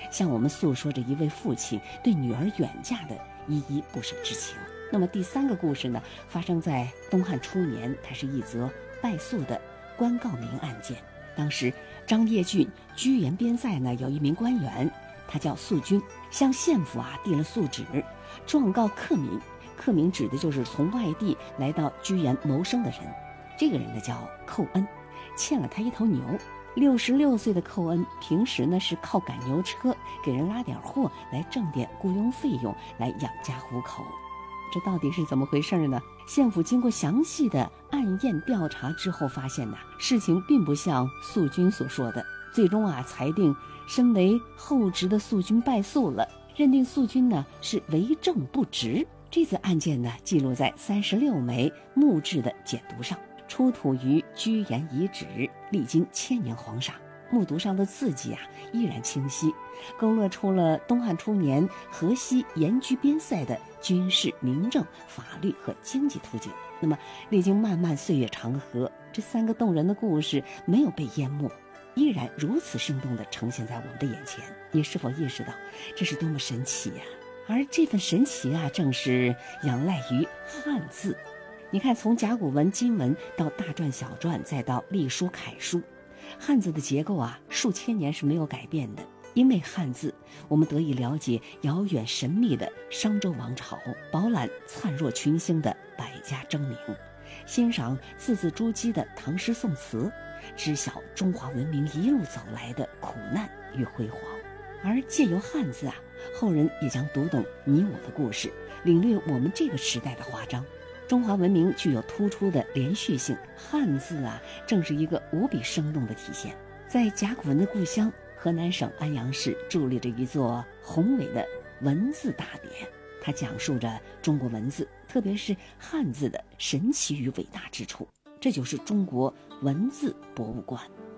向我们诉说着一位父亲对女儿远嫁的依依不舍之情。那么第3个故事呢，发生在东汉初年，它是一则败诉的官告民案件。当时张掖郡居延边塞呢，有一名官员，他叫肃君，向县府递了诉旨，状告克民。克民指的就是从外地来到居延谋生的人。这个人呢叫寇恩，欠了他一头牛。66岁的寇恩平时呢是靠赶牛车给人拉点货来挣点雇佣费用来养家糊口。这到底是怎么回事呢？县府经过详细的案验调查之后发现事情并不像肃君所说的，最终裁定身为后职的肃君败诉了，认定肃君呢是为政不直。这次案件呢记录在36枚木质的简牍上，出土于居延遗址，历经1000年黄沙。木牍上的字迹依然清晰，勾勒出了东汉初年河西延居边塞的军事、民政、法律和经济图景。那么历经漫漫岁月长河，这3个动人的故事没有被淹没，依然如此生动地呈现在我们的眼前。你是否意识到这是多么神奇呀？而这份神奇正是仰赖于汉字。你看，从甲骨文、金文到大篆、小篆，再到隶书、楷书，汉字的结构数千年是没有改变的。因为汉字，我们得以了解遥远神秘的商周王朝，饱览灿若群星的百家争鸣，欣赏字字珠玑的唐诗宋词，知晓中华文明一路走来的苦难与辉煌。而借由汉字后人也将读懂你我的故事，领略我们这个时代的华章。中华文明具有突出的连续性，汉字正是一个无比生动的体现。在甲骨文的故乡河南省安阳市伫立着一座宏伟的文字大典，它讲述着中国文字，特别是汉字的神奇与伟大之处。这就是中国文字博物馆。